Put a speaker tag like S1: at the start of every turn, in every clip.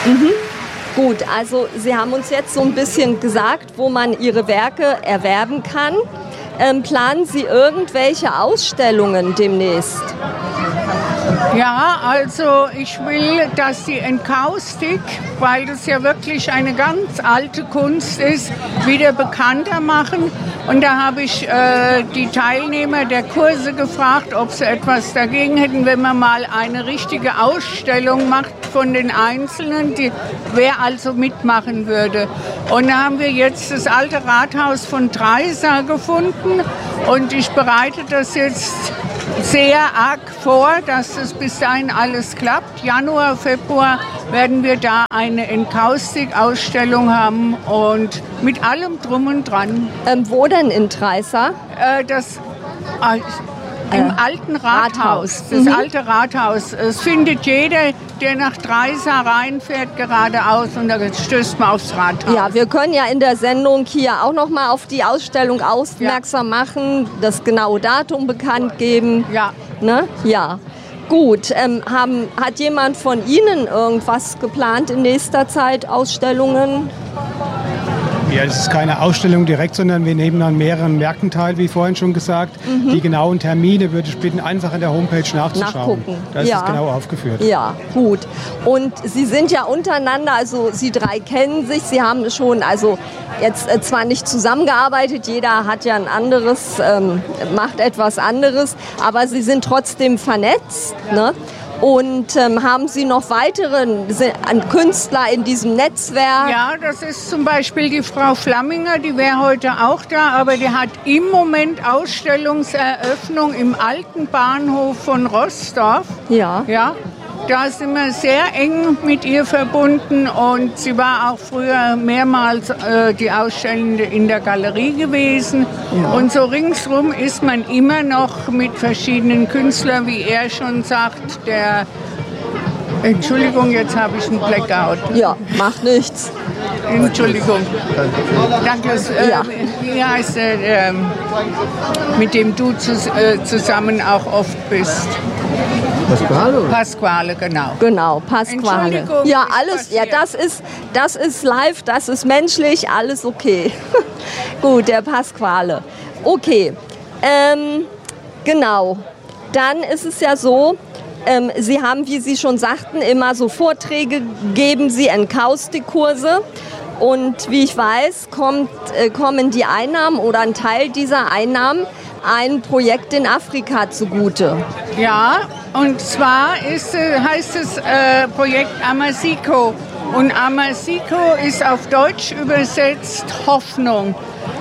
S1: Gut, also Sie haben uns jetzt so ein bisschen gesagt, wo man Ihre Werke erwerben kann. Planen Sie irgendwelche Ausstellungen demnächst?
S2: Ja, also ich will, dass die Enkaustik, weil das ja wirklich eine ganz alte Kunst ist, wieder bekannter machen. Und da habe ich die Teilnehmer der Kurse gefragt, ob sie etwas dagegen hätten, wenn man mal eine richtige Ausstellung macht von den Einzelnen, wer also mitmachen würde. Und da haben wir jetzt das alte Rathaus von Treysa gefunden und ich bereite das jetzt sehr arg vor, dass es bis dahin alles klappt. Januar, Februar werden wir da eine Enkaustik-Ausstellung haben und mit allem drum und dran.
S1: Wo denn in Treysa?
S2: Im alten Rathaus. Das alte Rathaus. Es findet jeder, der nach Treysa reinfährt, geradeaus und da stößt man aufs Rathaus.
S1: Ja, wir können ja in der Sendung hier auch noch mal auf die Ausstellung aufmerksam machen, das genaue Datum bekannt geben.
S2: Ja.
S1: Ne? Ja. Gut, hat jemand von Ihnen irgendwas geplant in nächster Zeit, Ausstellungen?
S3: Ja, das ist keine Ausstellung direkt, sondern wir nehmen an mehreren Märkten teil, wie vorhin schon gesagt. Die genauen Termine würde ich bitten, einfach in der Homepage nachzuschauen.
S1: Nachgucken.
S3: Da ist es genau aufgeführt.
S1: Ja, gut. Und Sie sind ja untereinander, also Sie drei kennen sich, Sie haben schon, also jetzt zwar nicht zusammengearbeitet, jeder hat ja ein anderes, macht etwas anderes, aber Sie sind trotzdem vernetzt, ne? Und haben Sie noch weitere Künstler in diesem Netzwerk?
S2: Ja, das ist zum Beispiel die Frau Flamminger, die wäre heute auch da, aber die hat im Moment Ausstellungseröffnung im alten Bahnhof von Rossdorf.
S1: Ja.
S2: Ja. Da sind wir sehr eng mit ihr verbunden und sie war auch früher mehrmals die Ausstellende in der Galerie gewesen. Ja. Und so ringsrum ist man immer noch mit verschiedenen Künstlern, wie er schon sagt, Entschuldigung, jetzt habe ich einen Blackout.
S1: Ja, macht nichts.
S2: Entschuldigung. Danke. Wie heißt er, mit dem du zusammen auch oft bist?
S4: Pasquale?
S2: Pasquale, genau.
S1: Genau, Pasquale. Ja, alles, ja, das ist live, das ist menschlich, alles okay. Gut, der Pasquale. Okay, genau. Dann ist es ja so, Sie haben, wie Sie schon sagten, immer so Vorträge, geben Sie Enkaustikkurse. Und wie ich weiß, kommen die Einnahmen oder ein Teil dieser Einnahmen ein Projekt in Afrika zugute.
S2: Ja, und zwar heißt es Projekt Amasiko. Und Amasiko ist auf Deutsch übersetzt Hoffnung.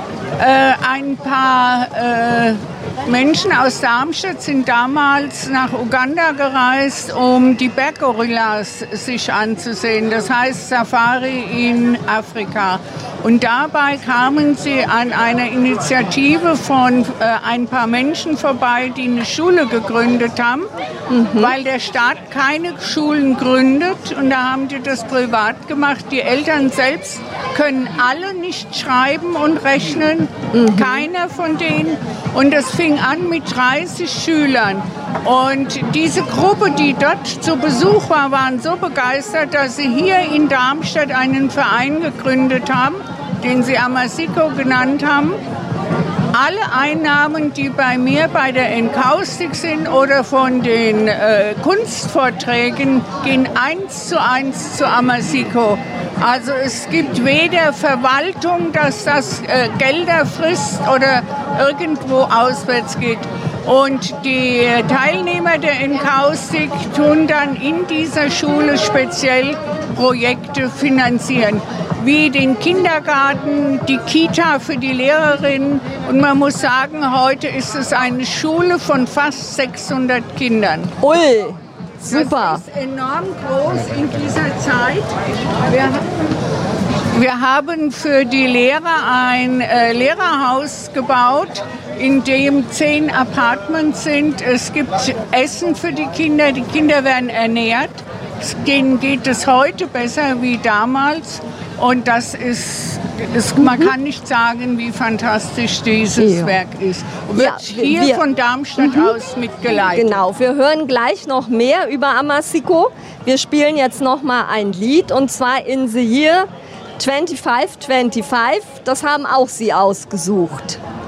S2: Ein paar Menschen aus Darmstadt sind damals nach Uganda gereist, um die Berggorillas sich anzusehen. Das heißt Safari in Afrika. Und dabei kamen sie an einer Initiative von ein paar Menschen vorbei, die eine Schule gegründet haben, weil der Staat keine Schulen gründet. Und da haben die das privat gemacht. Die Eltern selbst können alle nicht schreiben und rechnen, keiner von denen. Und das fing an mit 30 Schülern. Und diese Gruppe, die dort zu Besuch war, waren so begeistert, dass sie hier in Darmstadt einen Verein gegründet haben, den sie Amasiko genannt haben. Alle Einnahmen, die bei mir bei der Enkaustik sind oder von den Kunstvorträgen, gehen 1:1 zu Amasiko. Also es gibt weder Verwaltung, dass das Gelder frisst oder irgendwo auswärts geht. Und die Teilnehmer der Enkaustik tun dann in dieser Schule speziell Projekte finanzieren, wie den Kindergarten, die Kita für die Lehrerinnen. Und man muss sagen, heute ist es eine Schule von fast 600 Kindern.
S1: Ui, super.
S2: Das ist enorm groß in dieser Zeit. Wir haben für die Lehrer ein Lehrerhaus gebaut, in dem 10 Apartments sind. Es gibt Essen für die Kinder werden ernährt. Denen geht es heute besser wie damals. Und das ist Man kann nicht sagen, wie fantastisch dieses Werk ist. Wird hier von Darmstadt aus mitgeleitet.
S1: Genau, wir hören gleich noch mehr über Amasico. Wir spielen jetzt noch mal ein Lied, und zwar In the Year 2525. Das haben auch Sie ausgesucht.